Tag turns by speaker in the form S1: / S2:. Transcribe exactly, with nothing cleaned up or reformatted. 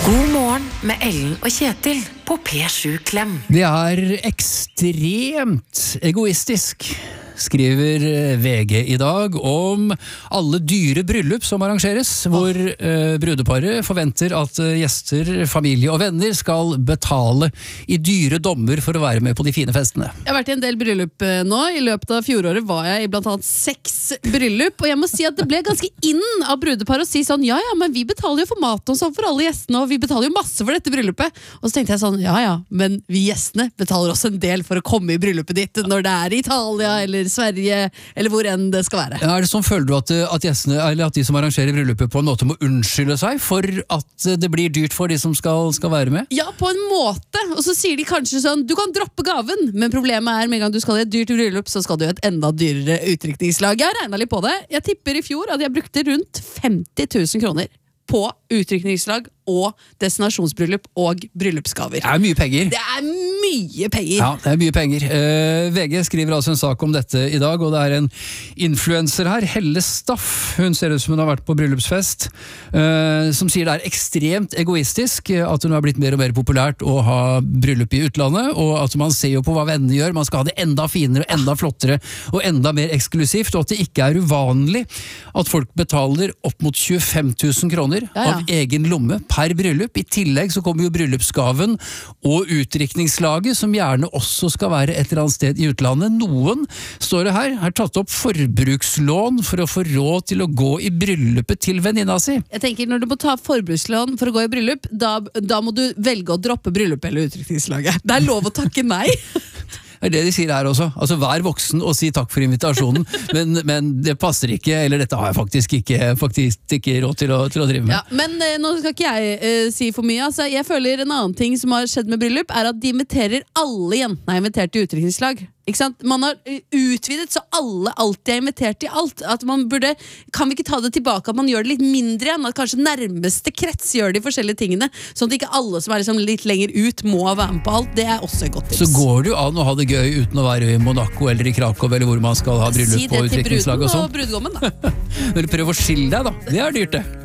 S1: God morgen med Ellen og Kjetil på P sju Klem.
S2: Det er ekstremt egoistisk, skriver V G i dag om alle dyre bryllup som arrangeres, hvor eh, brudeparet forventer at eh, gjester, familie og venner skal betale i dyre dommer for å være med på de fine festene.
S3: Jeg har vært i en del bryllup eh, nå. I løpet av fjoråret var jeg i blant annet seks bryllup, og jeg må si at det ble ganske inn av brudepar å si sånn, ja ja, men vi betaler jo for mat og sånn for alle gjestene, og vi betaler jo masse for dette bryllupet. Og så tenkte jeg sånn, ja ja, men vi gjestene betaler også en del for å komme i bryllupet ditt når det er i Italia eller Sverige, eller hvor enn det skal være.
S2: Ja, er det sånn, føler du at, at gjestene, eller at de som arrangerer bryllupet på en måte må unnskylde seg for at det blir dyrt for de som skal, skal være med?
S3: Ja, på en måte. Og så sier de kanskje sånn, du kan droppe gaven, men problemet er med en gang du skal i et dyrt bryllup, så skal du i et enda dyrere utdrikningslag. Jeg har regnet litt på det. Jeg tipper i fjor at jeg brukte rundt femti tusen kroner på utdrikningslag og destinasjonsbryllup og bryllupsgaver.
S2: Det er mye penger.
S3: Det er mye penger.
S2: Ja, det er mye penger. Eh, V G skriver altså en sak om dette i dag, og det er en influencer her, Helle Staff, hun ser ut som hun har vært på bryllupsfest, eh, som sier det er ekstremt egoistisk at hun har blitt mer og mer populært å ha bryllup i utlandet, og at man ser jo på hva vennene gjør, man skal ha det enda finere, enda flottere, og enda mer eksklusivt, og at det ikke er uvanlig at folk betaler opp mot tjuefem tusen kroner
S3: ja, ja.
S2: av egen lomme per bryllup. I tillegg så kommer jo bryllupsgaven og utdrikningslaget, som gjerne også skal være et eller annet sted i utlandet. Noen, står det her, har tatt opp forbrukslån for å få råd til å gå i bryllupet til venninna si.
S3: Jeg tenker, når du må ta forbrukslån for å gå i bryllup, da, da må du velge å droppe bryllupet eller utdrikningslaget. Det er lov å takke nei.
S2: Det er det de sier her også. Altså, vær voksen og si takk for invitasjonen, men, men det passer ikke, eller dette har jeg faktisk ikke, faktisk ikke råd til å, til å drive med.
S3: Ja, men eh, nå skal ikke jeg eh, si for mye. Altså, jeg føler en annen ting som har skjedd med bryllup, er at de inviterer alle jentene er invitert til utdrikningslag. Ikke sant? Man har utvidet så alle alltid er invitert i alt. At man burde, kan vi ikke ta det tilbake at man gjør det litt mindre igjen, at kanskje nærmeste krets gjør de forskjellige tingene, sånn at ikke alle som er liksom litt lenger ut må være med på alt. Det er også et godt tips.
S2: Så går det jo an å ha det gøy uten å være i Monaco eller i Krakow eller hvor man skal ha bryllup på utdrikningslag og sånn.
S3: Si det til bruden og brudgommen da.
S2: Eller prøv å skille deg da, det er dyrt det.